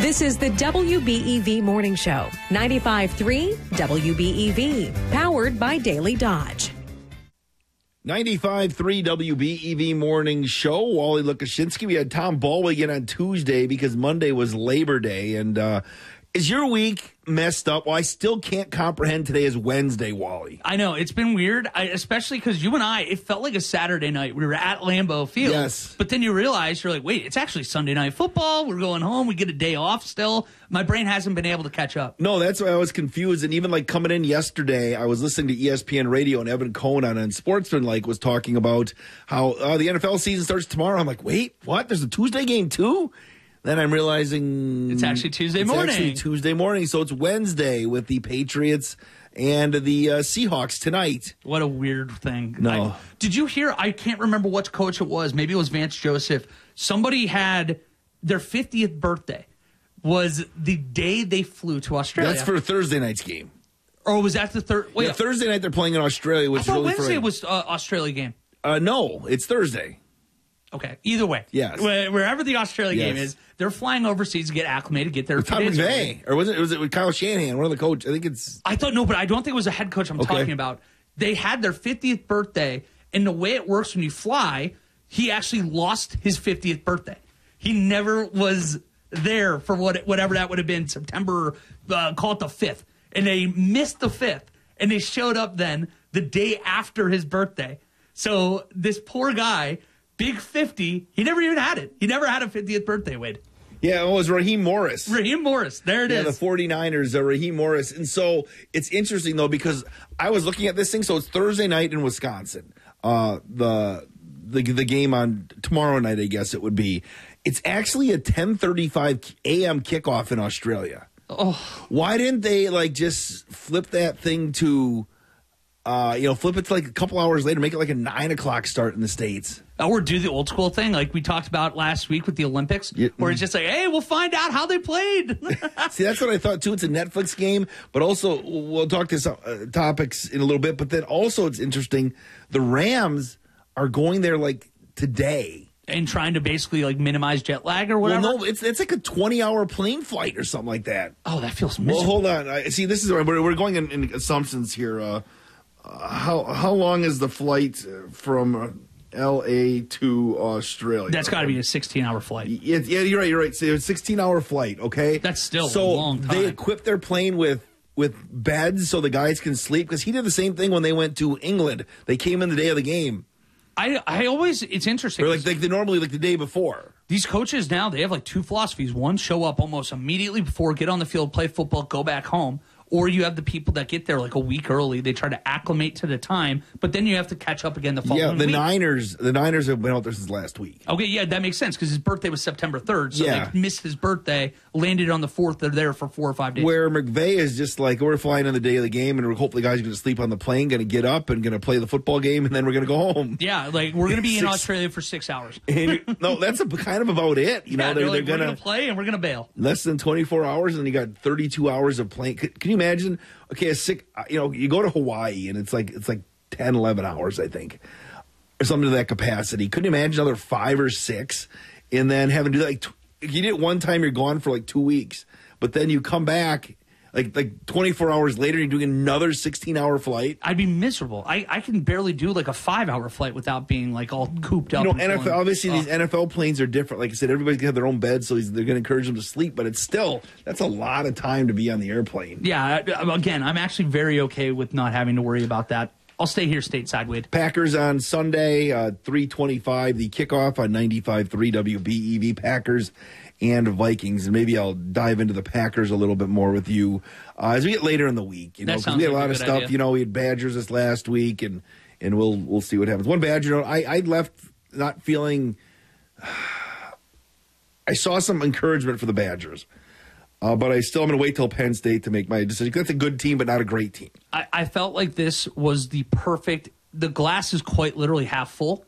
This is the WBEV Morning Show, 95.3 WBEV, powered by Daily Dodge. 95.3 WBEV Morning Show. Wally Lukashinsky. We had Tom Baldwin on Tuesday because Monday was Labor Day. And is your week messed up? Well, I still can't comprehend today is Wednesday, Wally. I know. It's been weird, especially because you and I, it felt like a Saturday night. We were at Lambeau Field. Yes. But then you realize, you're like, wait, it's actually Sunday Night Football. We're going home. We get a day off still. My brain hasn't been able to catch up. No, that's why I was confused. And even like coming in yesterday, I was listening to ESPN Radio and Evan Cohen on Sportsman was talking about how the NFL season starts tomorrow. I'm like, wait, what? There's a Tuesday game too? Then I'm realizing it's actually Tuesday morning. It's actually Tuesday morning, so it's Wednesday with the Patriots and the Seahawks tonight. What a weird thing. No. Did you hear? I can't remember what coach it was. Maybe it was Vance Joseph. Somebody had their 50th birthday was the day they flew to Australia. That's for Thursday night's game. Or was that the third? Yeah, Thursday night they're playing in Australia, which I thought is really Wednesday was Australia game. No, it's Thursday. Okay, either way. Yes. Wherever the Australia game is, they're flying overseas to get acclimated, get their... Tom McVay, or was it with Kyle Shanahan, one of the coaches? I think it's... I thought, no, but I don't think it was a head coach I'm talking about. They had their 50th birthday, and the way it works when you fly, he actually lost his 50th birthday. He never was there for whatever that would have been, September, call it the 5th. And they missed the 5th, and they showed up then the day after his birthday. So this poor guy... Big 50. He never even had it. He never had a 50th birthday, Wade. Yeah, it was Raheem Morris. Raheem Morris. There it is. Yeah, the 49ers, Raheem Morris. And so it's interesting, though, because I was looking at this thing. So it's Thursday night in Wisconsin. The game on tomorrow night, I guess it would be. It's actually a 10:35 a.m. kickoff in Australia. Oh. Why didn't they, just flip that thing to... flip it to a couple hours later, make it a 9 o'clock start in the States. Or do the old school thing like we talked about last week with the Olympics, where it's just like, hey, we'll find out how they played. See, that's what I thought, too. It's a Netflix game, but also we'll talk to some topics in a little bit. But then also it's interesting, the Rams are going there today. And trying to basically minimize jet lag or whatever? Well, no, it's like a 20-hour plane flight or something like that. Oh, that feels miserable. Well, hold on. See, this is we're going in assumptions here. How long is the flight from L.A. to Australia? That's got to be a 16-hour flight. Yeah, you're right. So it's a 16-hour flight, okay? That's still a long time. So they equip their plane with beds so the guys can sleep, because he did the same thing when they went to England. They came in the day of the game. I always, it's interesting. Or they normally the day before. These coaches now, they have two philosophies. One, show up almost immediately before, get on the field, play football, go back home. Or you have the people that get there a week early. They try to acclimate to the time, but then you have to catch up again the following week. The Niners have been out there since last week. Okay, yeah, that makes sense because his birthday was September 3rd, so they missed his birthday, landed on the 4th. They're there for 4 or 5 days. Where McVay is just we're flying on the day of the game, and hopefully guys are going to sleep on the plane, going to get up and going to play the football game, and then we're going to go home. Yeah, we're going to be in Australia for 6 hours. No, that's kind of about it. They're going to play and we're going to bail. Less than 24 hours, and then you got 32 hours of playing. Can you imagine? Okay, you go to Hawaii, and it's like 10, 11 hours, I think, or something to that capacity. Couldn't you imagine another 5 or 6, and then having to do that? If you did it one time, you're gone for 2 weeks, but then you come back. 24 hours later, you're doing another 16-hour flight. I'd be miserable. I can barely do a 5-hour flight without being all cooped up. NFL, obviously these NFL planes are different. Like I said, everybody's gonna have their own bed, so they're going to encourage them to sleep. But it's still, that's a lot of time to be on the airplane. Yeah. Again, I'm actually very okay with not having to worry about that. I'll stay here stateside, Wade. Packers on Sunday, 3:25, the kickoff on 95.3 WBEV. Packers and Vikings, and maybe I'll dive into the Packers a little bit more with you as we get later in the week. Because we had a lot of stuff. Idea. We had Badgers this last week, and we'll see what happens. One Badger note: I left not feeling. I saw some encouragement for the Badgers, but I'm going to wait till Penn State to make my decision. That's a good team, but not a great team. I felt like this was the perfect. The glass is quite literally half full.